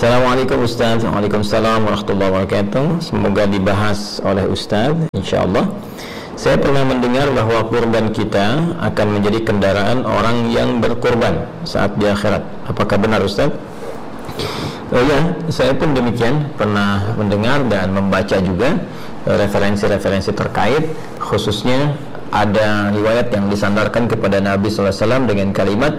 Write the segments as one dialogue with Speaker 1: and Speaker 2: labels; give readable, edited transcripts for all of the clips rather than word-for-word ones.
Speaker 1: Assalamualaikum Ustaz. Waalaikumsalam warahmatullahi wabarakatuh. Semoga dibahas oleh Ustaz, insyaallah. Saya pernah mendengar bahwa kurban kita akan menjadi kendaraan orang yang berkurban saat di akhirat. Apakah benar Ustaz? Oh ya, saya pun demikian pernah mendengar dan membaca juga referensi-referensi terkait, khususnya ada riwayat yang disandarkan kepada Nabi sallallahu alaihi wasallam dengan kalimat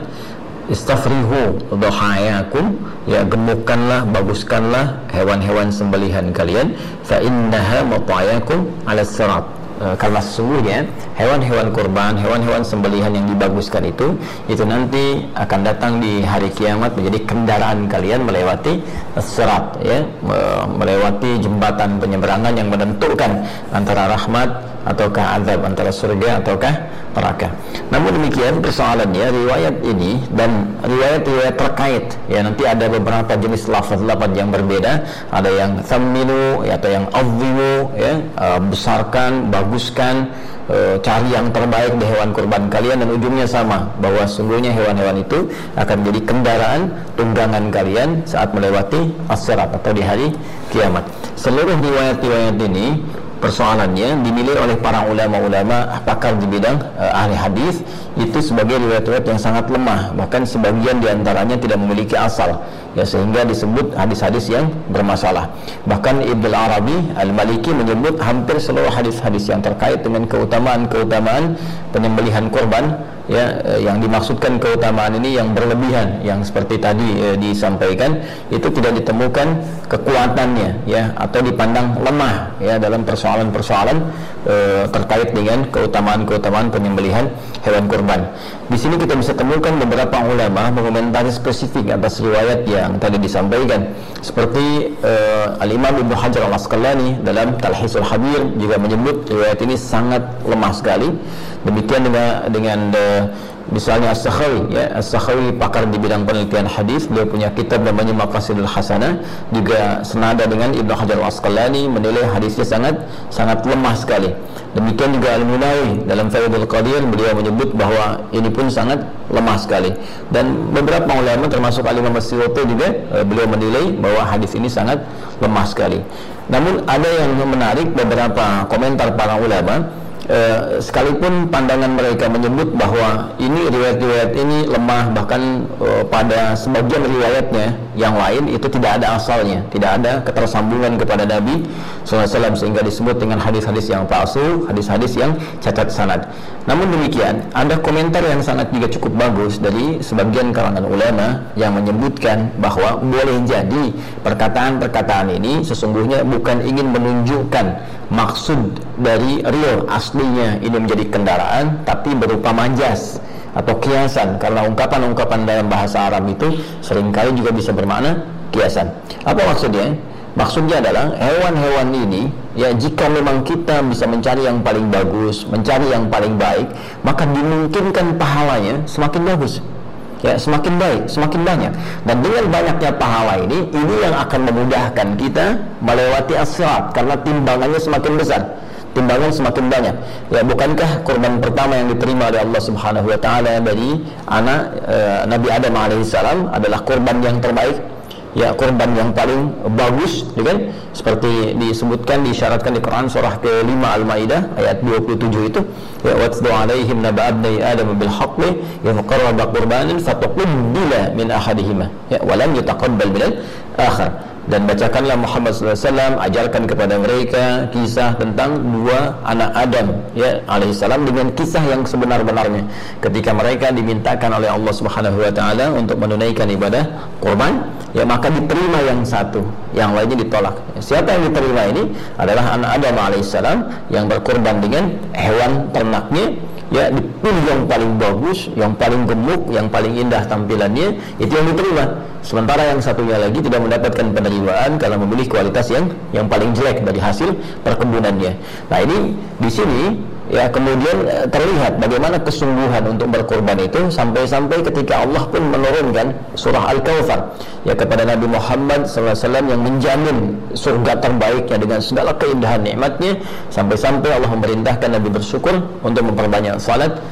Speaker 1: istafrihu dhahayakum, ya gemukkanlah, baguskanlah hewan-hewan sembelihan kalian, fa innaha matayakum 'ala sirat. Karena sesungguhnya hewan-hewan kurban, hewan-hewan sembelihan yang dibaguskan itu nanti akan datang di hari kiamat menjadi kendaraan kalian melewati sirat, ya, melewati jembatan penyeberangan yang menentukan antara rahmat ataukah azab, antara surga ataukah neraka. Namun demikian persoalannya, riwayat ini dan riwayat-riwayat terkait, ya, nanti ada beberapa jenis lafaz-lafaz yang berbeda. Ada yang thamminu, ya, atau yang azzimu, ya, besarkan, baguskan, cari yang terbaik di hewan kurban kalian, dan ujungnya sama, bahwa sungguhnya hewan-hewan itu akan menjadi kendaraan tunggangan kalian saat melewati as-sirat atau di hari kiamat. Seluruh riwayat-riwayat ini persoalannya dinilai oleh para ulama-ulama pakar di bidang ahli hadis itu sebagai riwayat-riwayat yang sangat lemah, bahkan sebagian diantaranya tidak memiliki asal, ya, sehingga disebut hadis-hadis yang bermasalah. Bahkan Ibnu Arabi Al-Maliki menyebut hampir seluruh hadis-hadis yang terkait dengan keutamaan-keutamaan penyembelihan kurban, ya, yang dimaksudkan keutamaan ini yang berlebihan, yang seperti tadi disampaikan, itu tidak ditemukan kekuatannya, ya, atau dipandang lemah, ya, dalam persoalan-persoalan terkait dengan keutamaan-keutamaan penyembelihan hewan kurban. Di sini kita bisa temukan beberapa ulama mengomentari spesifik atas riwayat yang tadi disampaikan, seperti Al-Imam Ibnu Hajar Al-Asqalani dalam Talhisul Habir juga menyebut riwayat ini sangat lemah sekali. Demikian dengan misalnya As-Sakhawi, ya, As-Sakhawi pakar di bidang penelitian hadis, beliau punya kitab namanya Maqasidul Hasanah, juga senada dengan Ibnu Hajar Al-Asqalani, menilai hadisnya sangat lemah sekali. Demikian juga Al-Munawi dalam Faidul Qadir, beliau menyebut bahwa ini pun sangat lemah sekali. Dan beberapa ulama termasuk Al-Imam As-Suyuti juga beliau menilai bahwa hadis ini sangat lemah sekali. Namun ada yang menarik, beberapa komentar para ulama, sekalipun pandangan mereka menyebut bahwa ini riwayat-riwayat ini lemah, bahkan pada sebagian riwayatnya yang lain itu tidak ada asalnya, tidak ada ketersambungan kepada Nabi SAW, sehingga disebut dengan hadis-hadis yang palsu, hadis-hadis yang cacat sanad. Namun demikian, ada komentar yang sangat juga cukup bagus dari sebagian kalangan ulama yang menyebutkan bahwa boleh jadi perkataan-perkataan ini sesungguhnya bukan ingin menunjukkan maksud dari real aslinya ini menjadi kendaraan, tapi berupa majas atau kiasan, karena ungkapan-ungkapan dalam bahasa Arab itu seringkali juga bisa bermakna kiasan. Apa maksudnya? Maksudnya adalah hewan-hewan ini, ya, jika memang kita bisa mencari yang paling bagus, mencari yang paling baik, maka dimungkinkan pahalanya semakin bagus, ya, semakin baik, semakin banyak. Dan dengan banyaknya pahala ini yang akan memudahkan kita melewati as-sirat, karena timbangannya semakin besar, timbangan semakin banyak. Ya, bukankah kurban pertama yang diterima oleh Allah Subhanahu wa taala dari anak Nabi Adam alaihissalam adalah kurban yang terbaik, ya, kurban yang paling bagus, ya kan? Seperti disebutkan, diisyaratkan di Quran surah ke-5 Al-Maidah ayat 27 itu, ya, watlu alaihim naba abnai adam bil haqqi ya qarraba qurbanan fatuqbila min ahadihima, ya, wa lam yutaqabbal bil akhar. Dan bacakanlah Muhammad SAW, ajarkan kepada mereka kisah tentang dua anak Adam, ya, alaihissalam, dengan kisah yang sebenar-benarnya ketika mereka dimintakan oleh Allah Subhanahu wa taala untuk menunaikan ibadah kurban, ya, maka diterima yang satu, yang lainnya ditolak. Siapa yang diterima ini adalah anak Adam alaihissalam yang berkurban dengan hewan ternaknya, ya, dipilih yang paling bagus, yang paling gemuk, yang paling indah tampilannya, itu yang diterima. Sementara yang satunya lagi tidak mendapatkan penerimaan karena memilih kualitas yang paling jelek dari hasil perkebunannya. Nah, ini di sini, ya, kemudian terlihat bagaimana kesungguhan untuk berkorban itu, sampai-sampai ketika Allah pun menurunkan surah Al-Kautsar, ya, kepada Nabi Muhammad SAW yang menjamin surga terbaiknya dengan segala keindahan nikmatnya, sampai-sampai Allah memerintahkan Nabi bersyukur untuk memperbanyak salat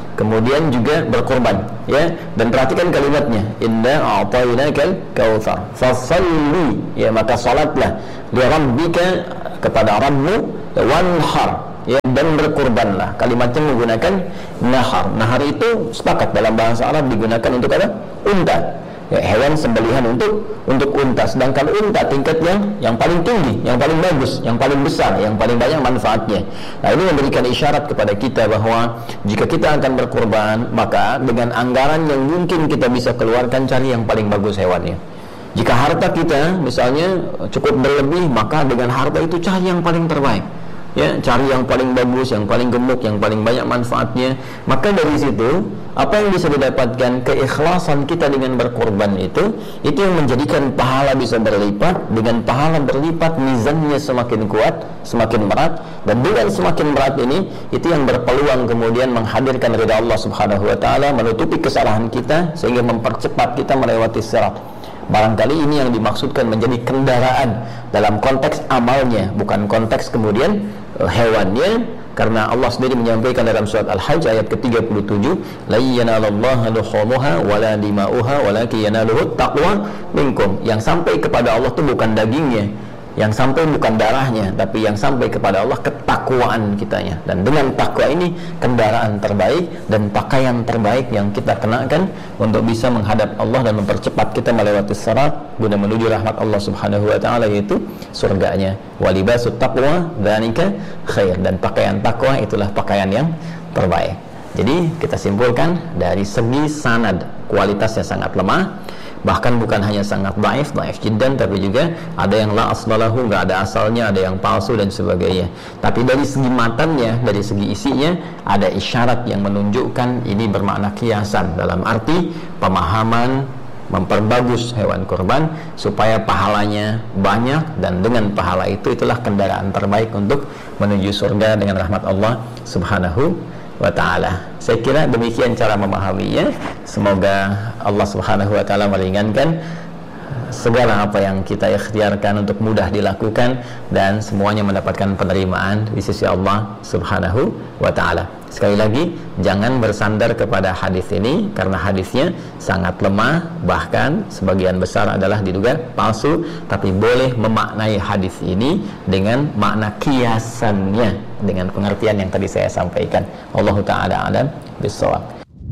Speaker 1: kemudian juga berkorban, ya. Dan perhatikan kalimatnya, inna a'tainakal kautsar fasalli, ya, maka salatlah li rabbika, kepada Rabbmu, wanhar, ya, dan berkorbanlah. Kalimatnya menggunakan nahar. Nahar itu sepakat dalam bahasa Arab digunakan untuk apa? Unta, ya, hewan sembelihan untuk unta. Sedangkan unta tingkat yang paling tinggi, yang paling bagus, yang paling besar, yang paling banyak manfaatnya. Nah, ini memberikan isyarat kepada kita bahwa jika kita akan berkorban, maka dengan anggaran yang mungkin kita bisa keluarkan, cari yang paling bagus hewannya. Jika harta kita misalnya cukup berlebih, maka dengan harta itu cari yang paling terbaik, ya, cari yang paling bagus, yang paling gemuk, yang paling banyak manfaatnya. Maka dari situ apa yang bisa didapatkan? Keikhlasan kita dengan berkorban itu yang menjadikan pahala bisa berlipat. Dengan pahala berlipat, mizannya semakin kuat, semakin berat, dan dengan semakin berat ini, itu yang berpeluang kemudian menghadirkan ridha Allah Subhanahu wa taala, menutupi kesalahan kita sehingga mempercepat kita melewati sirat. Barangkali ini yang dimaksudkan menjadi kendaraan dalam konteks amalnya, bukan konteks kemudian hewannya, karena Allah sendiri menyampaikan dalam surat Al-Hajj ayat ke-37, la yanalallaha luhumuha wala dima'uha walakin yanaluhu taqwa minkum. Yang sampai kepada Allah itu bukan dagingnya, yang sampai bukan darahnya, tapi yang sampai kepada Allah ketakwaan kitanya. Dan dengan takwa ini kendaraan terbaik dan pakaian terbaik yang kita kenakan untuk bisa menghadap Allah dan mempercepat kita melewati sirat guna menuju rahmat Allah Subhanahu wa taala, yaitu surganya. Walibasut taqwa dzalika khair, dan pakaian takwa itulah pakaian yang terbaik. Jadi kita simpulkan dari segi sanad kualitasnya sangat lemah. Bahkan bukan hanya sangat dhaif jiddan, tapi juga ada yang la aslalahu, nggak ada asalnya, ada yang palsu dan sebagainya. Tapi dari segi matannya, dari segi isinya, ada isyarat yang menunjukkan ini bermakna kiasan, dalam arti pemahaman memperbagus hewan kurban supaya pahalanya banyak, dan dengan pahala itulah kendaraan terbaik untuk menuju surga dengan rahmat Allah Subhanahu wa ta'ala. Saya kira demikian cara memahaminya. Semoga Allah Subhanahu wa ta'ala meringankan segala apa yang kita ikhtiarkan untuk mudah dilakukan, dan semuanya mendapatkan penerimaan di sisi Allah Subhanahu wa ta'ala. Sekali lagi, jangan bersandar kepada hadis ini karena hadisnya sangat lemah, bahkan sebagian besar adalah diduga palsu. Tapi boleh memaknai hadis ini dengan makna kiasannya, dengan pengertian yang tadi saya sampaikan. Allahu ta'ala a'lam bishawab.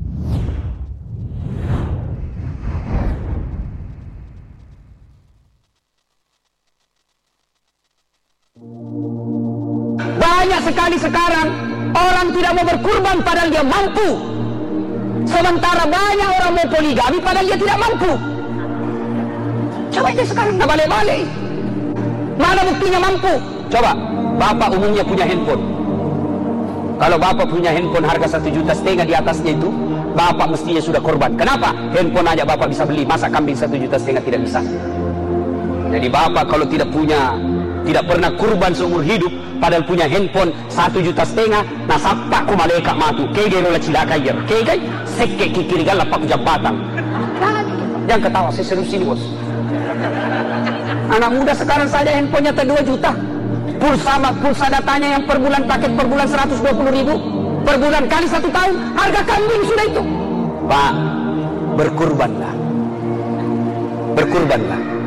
Speaker 2: Banyak sekali sekarang orang tidak mau berkurban padahal dia mampu. Sementara banyak orang mau poligami padahal dia tidak mampu. Coba aja sekarang nggak balik-balik. Mana buktinya mampu? Coba, bapak umumnya punya handphone. Kalau bapak punya handphone harga 1,5 juta di atasnya itu, bapak mestinya sudah korban. Kenapa? Handphone aja bapak bisa beli, masa kambing 1,5 juta tidak bisa? Jadi bapak kalau tidak pernah kurban seumur hidup, padahal punya handphone 1,5 juta, nah sapa ku malaikat matu kegero la cilaka yer kegay sekke kikiri gala pak jabatan. Yang ketawa saya serius ini bos. Anak muda sekarang saja handphonenya 2 juta, pulsa datanya yang per bulan, paket per bulan 120.000 per bulan kali 1 tahun, harga kambing sudah itu. Pak, berkurbanlah